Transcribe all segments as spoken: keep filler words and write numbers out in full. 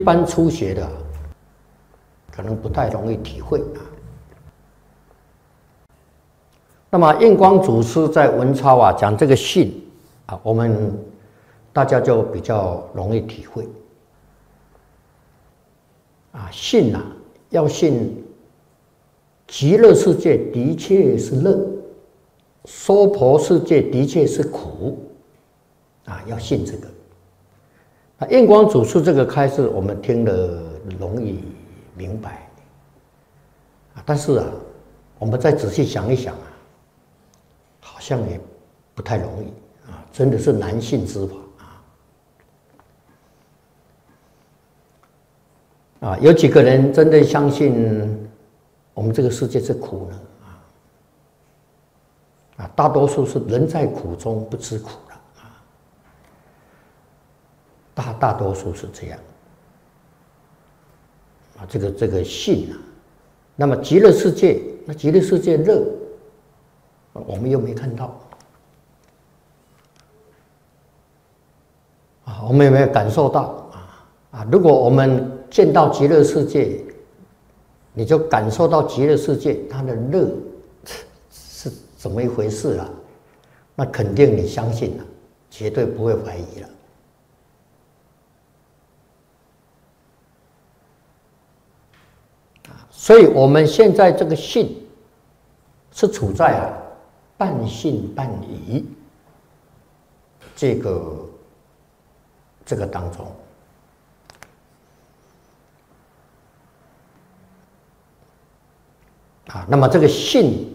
一般初学的可能不太容易体会啊。那么印光祖师在文钞啊讲这个信啊，我们大家就比较容易体会啊。信啊，要信极乐世界的确是乐，娑婆世界的确是苦啊，要信这个。那印光祖师这个开示，我们听了容易明白啊，但是啊，我们再仔细想一想啊，好像也不太容易啊，真的是难信之法啊！啊，有几个人真的相信我们这个世界是苦呢？啊，啊，大多数是人在苦中不知苦了啊，大大多数是这样啊，这个这个信啊，那么极乐世界，那极乐世界乐，我们又没看到啊，我们有没有感受到啊？啊，如果我们见到极乐世界，你就感受到极乐世界它的乐是怎么一回事了，那肯定你相信了，绝对不会怀疑了。所以我们现在这个信是处在啊半信半疑这个这个当中啊。那么这个信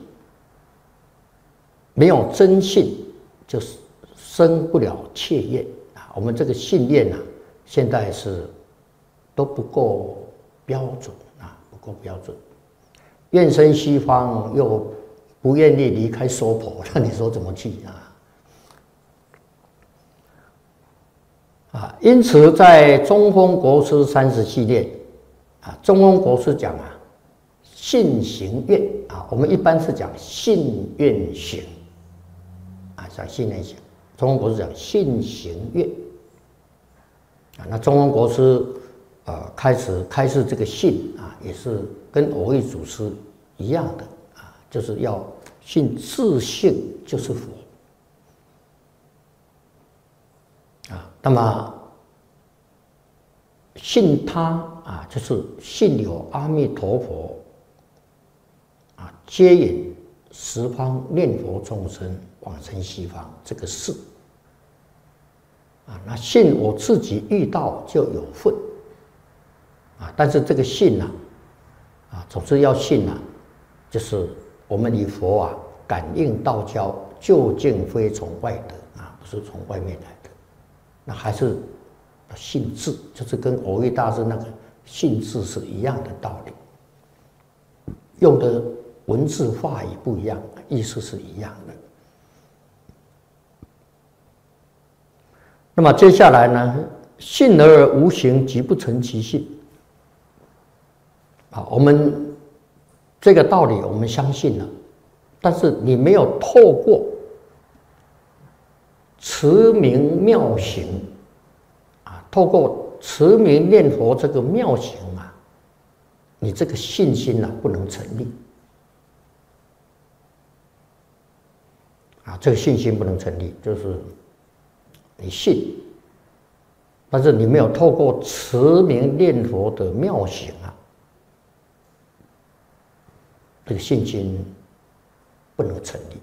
没有真信，就是生不了切愿啊。我们这个信念啊，现在是都不够标准啊，不够标准。愿生西方又不愿意离开娑婆，那你说怎么去啊？啊，因此在中峰国师三十系列啊，中峰国师讲啊，信行愿啊，我们一般是讲信愿行啊，讲信愿行。中峰国师讲信行愿啊，那中峰国师呃开始开示这个信啊，也是跟蕅益祖师一样的啊，就是要信自性就是佛啊。那么信他啊，就是信有阿弥陀佛啊，接引十方念佛众生往生西方这个事啊。那信我自己遇到就有份啊，但是这个信啊，啊，总之要信啊，就是我们与佛啊感应道交，究竟非从外得啊，不是从外面来的，那还是信字，就是跟蕅益大师那个信字是一样的道理，用的文字话语不一样，意思是一样的。那么接下来呢，信而无行，即不成其信。啊，我们这个道理我们相信了，但是你没有透过持名妙行啊，透过持名念佛这个妙行啊，你这个信心啊不能成立啊，这个信心不能成立，就是你信，但是你没有透过持名念佛的妙行啊，这个信心不能成立。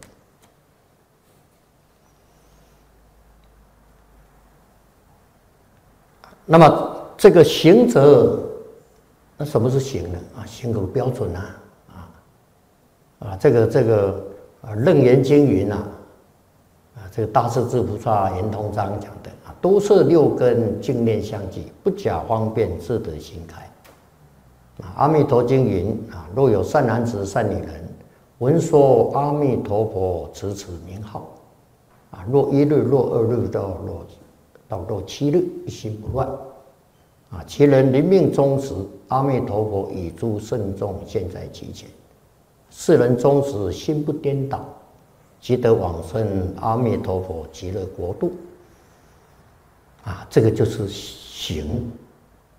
那么这个行者，那什么是行呢？啊，行有标准啊，啊啊，这个这个啊，《楞严经》云啊，啊，这个大势至菩萨圆通章讲的啊，多摄六根，净念相继，不假方便，自得心开。啊，《阿弥陀经》云啊，若有善男子、善女人，闻说阿弥陀佛，持此名号，啊，若一日、若二日到若到若七日，一心不乱，啊，其人临命终时，阿弥陀佛与诸圣众现在其前，世人终时心不颠倒，即得往生阿弥陀佛极乐国度。啊，这个就是行。